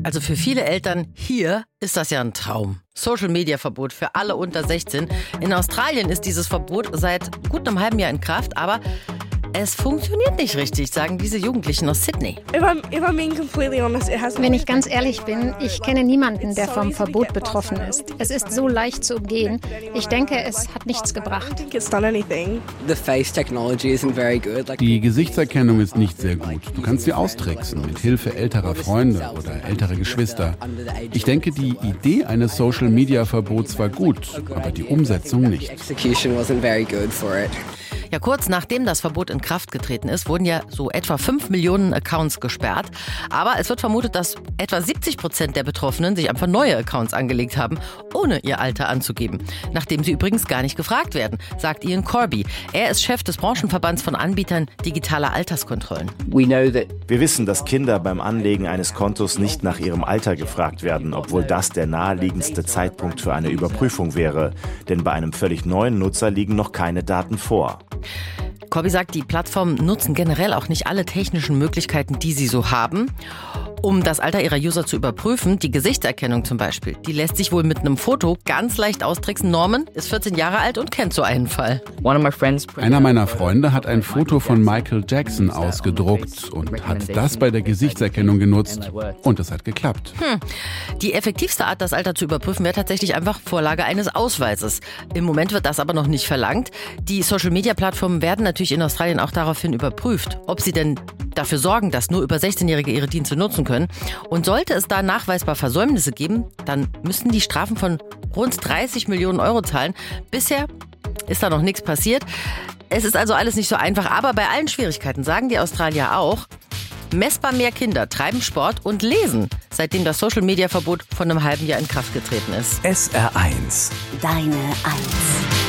Also für viele Eltern hier ist das ja ein Traum. Social-Media-Verbot für alle unter 16. In Australien ist dieses Verbot seit gut einem halben Jahr in Kraft, aber es funktioniert nicht richtig, sagen diese Jugendlichen aus Sydney. Wenn ich ganz ehrlich bin, ich kenne niemanden, der vom Verbot betroffen ist. Es ist so leicht zu umgehen. Ich denke, es hat nichts gebracht. Die Gesichtserkennung ist nicht sehr gut. Du kannst sie austricksen mit Hilfe älterer Freunde oder älterer Geschwister. Ich denke, die Idee eines Social-Media-Verbots war gut, aber die Umsetzung nicht. Ja, kurz nachdem das Verbot in Kraft getreten ist, wurden ja so etwa 5 Millionen Accounts gesperrt. Aber es wird vermutet, dass etwa 70% der Betroffenen sich einfach neue Accounts angelegt haben, ohne ihr Alter anzugeben. Nachdem sie übrigens gar nicht gefragt werden, sagt Ian Corby. Er ist Chef des Branchenverbands von Anbietern digitaler Alterskontrollen. Wir wissen, dass Kinder beim Anlegen eines Kontos nicht nach ihrem Alter gefragt werden, obwohl das der naheliegendste Zeitpunkt für eine Überprüfung wäre. Denn bei einem völlig neuen Nutzer liegen noch keine Daten vor. Corby sagt, die Plattformen nutzen generell auch nicht alle technischen Möglichkeiten, die sie so haben, um das Alter ihrer User zu überprüfen. Die Gesichtserkennung zum Beispiel, die lässt sich wohl mit einem Foto ganz leicht austricksen. Norman ist 14 Jahre alt und kennt so einen Fall. Einer meiner Freunde hat ein Foto von Michael Jackson ausgedruckt und hat das bei der Gesichtserkennung genutzt und es hat geklappt. Die effektivste Art, das Alter zu überprüfen, wäre tatsächlich einfach Vorlage eines Ausweises. Im Moment wird das aber noch nicht verlangt. Die Social-Media-Plattformen werden natürlich in Australien auch daraufhin überprüft, ob sie denn dafür sorgen, dass nur über 16-Jährige ihre Dienste nutzen können. Und sollte es da nachweisbar Versäumnisse geben, dann müssten die Strafen von rund 30 Millionen Euro zahlen. Bisher ist da noch nichts passiert. Es ist also alles nicht so einfach, aber bei allen Schwierigkeiten sagen die Australier auch, messbar mehr Kinder treiben Sport und lesen, seitdem das Social-Media-Verbot von einem halben Jahr in Kraft getreten ist. SR1. Deine Eins.